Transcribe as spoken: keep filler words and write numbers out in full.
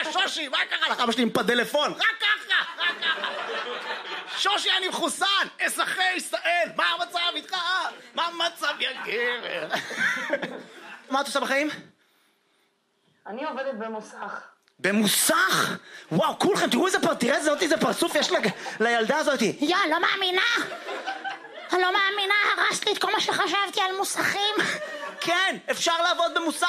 שושי, מה קרה לך? אבא שלי עם פדלפון, רק ככה, רק ככה. שושי, אני מחוסן, אזרחי ישראל, מה המצב איתך? מה המצב, יא גבר? מה את עושה בחיים? אני עובדת במוסך. במוסך? וואו, כולכם, תראו איזה פר... תראה איזה, איזה פרצוף יש לה, לילדה הזאת. יא, לא מאמינה. אני לא מאמינה, הרסת לי את כל מה שחשבתי על מוסכים. כן, אפשר לעבוד במוסך.